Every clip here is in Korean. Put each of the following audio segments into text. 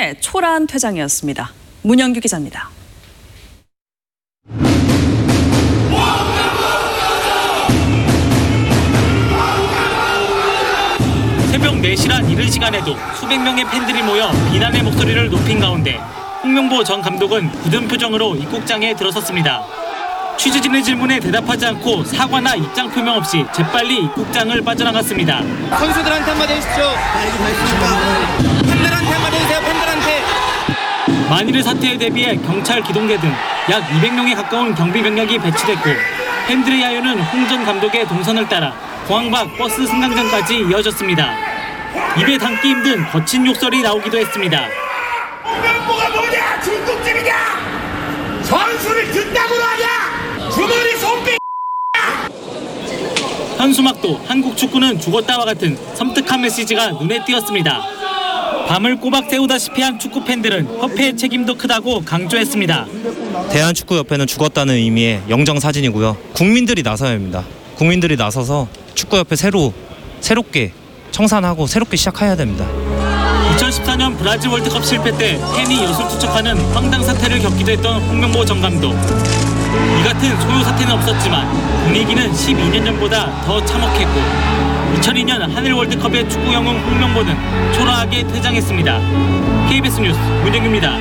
손흥민의 초라한 퇴장이었습니다. 문영규 기자입니다. 새벽 4시란 이른 시간에도 수백 명의 팬들이 모여 비난의 목소리를 높인 가운데 홍명보 전 감독은 굳은 표정으로 입국장에 들어섰습니다. 취재진의 질문에 대답하지 않고 사과나 입장 표명 없이 재빨리 입국장을 빠져나갔습니다. 선수들한테 한마디 해주십시오. 팬들한테 한마디 해주세요. 팬들한테. 만일의 사태에 대비해 경찰 기동대 등 약 200명에 가까운 경비 병력이 배치됐고 팬들의 야유는 홍 전 감독의 동선을 따라 공항 밖 버스 승강장까지 이어졌습니다. 입에 담기 힘든 거친 욕설이 나오기도 했습니다. 홍명보가 뭐냐? 중국집이냐? 선수를 뒷담으로 하냐? 주머니 손빼. 현수막도 한국 축구는 죽었다와 같은 섬뜩한 메시지가 눈에 띄었습니다. 밤을 꼬박 새우다시피 한 축구 팬들은 협회의 책임도 크다고 강조했습니다. 대한축구협회는 죽었다는 의미의 영정사진이고요. 국민들이 나서야 합니다. 국민들이 나서서 축구협회 새롭게 청산하고 새롭게 시작해야 됩니다. 2014년 브라질 월드컵 실패 때 팬이 엿을 투척하는 황당 사태를 겪기도 했던 홍명보 전 감독. 이 같은 소요 사태는 없었지만 분위기는 12년 전보다 더 참혹했고 2002년 한일 월드컵의 축구 영웅 홍명보는 초라하게 퇴장했습니다. KBS 뉴스 문영규입니다.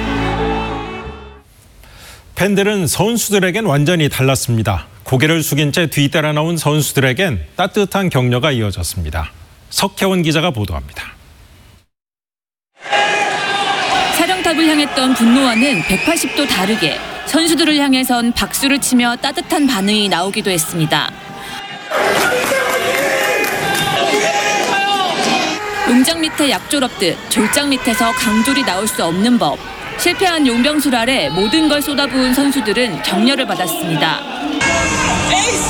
팬들은 선수들에겐 완전히 달랐습니다. 고개를 숙인 채 뒤따라 나온 선수들에겐 따뜻한 격려가 이어졌습니다. 석혜원 기자가 보도합니다. 사령탑을 향했던 분노와는 180도 다르게 선수들을 향해선 박수를 치며 따뜻한 반응이 나오기도 했습니다. 용장 밑에 약 졸업듯 졸장 밑에서 강졸이 나올 수 없는 법. 실패한 용병술 아래 모든 걸 쏟아부은 선수들은 격려를 받았습니다. 에이스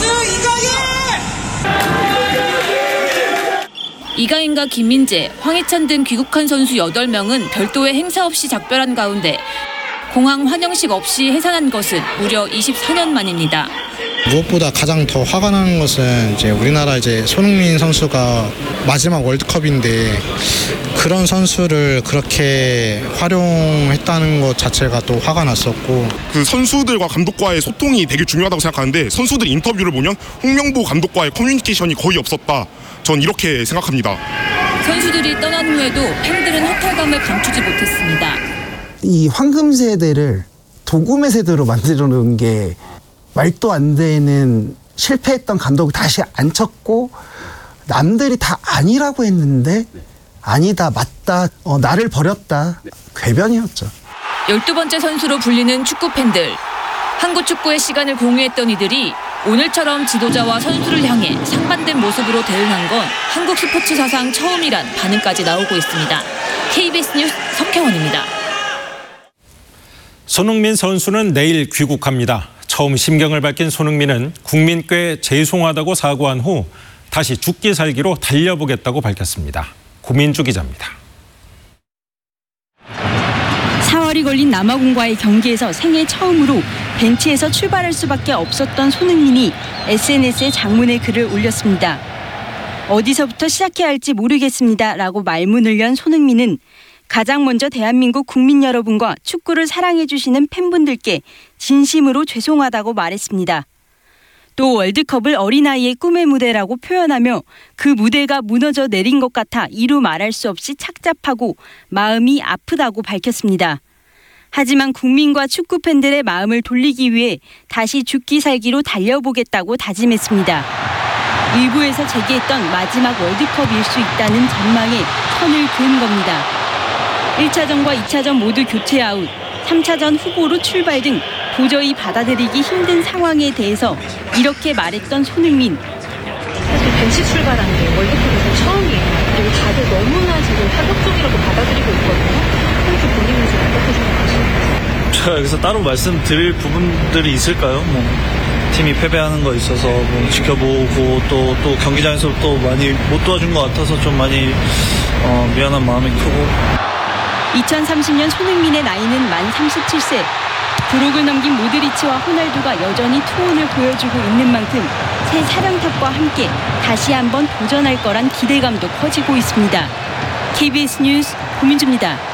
이강인과 김민재, 황희찬 등 귀국한 선수 8명은 별도의 행사 없이 작별한 가운데 공항 환영식 없이 해산한 것은 무려 24년 만입니다. 무엇보다 가장 더 화가 나는 것은 이제 우리나라 손흥민 선수가 마지막 월드컵인데 그런 선수를 그렇게 활용했다는 것 자체가 또 화가 났었고 그 선수들과 감독과의 소통이 되게 중요하다고 생각하는데 선수들 인터뷰를 보면 홍명보 감독과의 커뮤니케이션이 거의 없었다. 전 이렇게 생각합니다. 선수들이 떠난 후에도 팬들은 허탈감을 감추지 못했습니다. 이 황금 세대를 도금의 세대로 만들어 놓은 게 말도 안 되는 실패했던 감독을 다시 앉혔고 남들이 다 아니라고 했는데 아니다, 맞다, 나를 버렸다. 궤변이었죠. 12번째 선수로 불리는 축구 팬들. 한국 축구의 시간을 공유했던 이들이 오늘처럼 지도자와 선수를 향해 상반된 모습으로 대응한 건 한국 스포츠 사상 처음이란 반응까지 나오고 있습니다. KBS 뉴스 석혜원입니다. 손흥민 선수는 내일 귀국합니다. 처음 심경을 밝힌 손흥민은 국민께 죄송하다고 사과한 후 다시 죽기 살기로 달려보겠다고 밝혔습니다. 고민주 기자입니다. 4월이 걸린 남아공과의 경기에서 생애 처음으로 벤치에서 출발할 수밖에 없었던 손흥민이 SNS에 장문의 글을 올렸습니다. 어디서부터 시작해야 할지 모르겠습니다 라고 말문을 연 손흥민은 가장 먼저 대한민국 국민 여러분과 축구를 사랑해 주시는 팬분들께 진심으로 죄송하다고 말했습니다. 또 월드컵을 어린아이의 꿈의 무대라고 표현하며 그 무대가 무너져 내린 것 같아 이루 말할 수 없이 착잡하고 마음이 아프다고 밝혔습니다. 하지만 국민과 축구 팬들의 마음을 돌리기 위해 다시 죽기 살기로 달려보겠다고 다짐했습니다. 일부에서 제기했던 마지막 월드컵일 수 있다는 전망에 선을 그은 겁니다. 1차전과 2차전 모두 교체 아웃, 3차전 후보로 출발 등 도저히 받아들이기 힘든 상황에 대해서 이렇게 말했던 손흥민. 사실 벤치 출발한 게 월드컵에서 처음이에요. 그리고 다들 너무나 지금 파격적이라고 받아들이고 있거든요. 혹시 본인은 지금 어떻게 생각하시나요? 제가 여기서 따로 말씀드릴 부분들이 있을까요? 팀이 패배하는 거 있어서 지켜보고 또 경기장에서 또 많이 못 도와준 것 같아서 좀 많이 미안한 마음이 크고. 2030년 손흥민의 나이는 만 37세. 브록을 넘긴 모드리치와 호날두가 여전히 투혼을 보여주고 있는 만큼 새 사령탑과 함께 다시 한번 도전할 거란 기대감도 커지고 있습니다. KBS 뉴스 고민주입니다.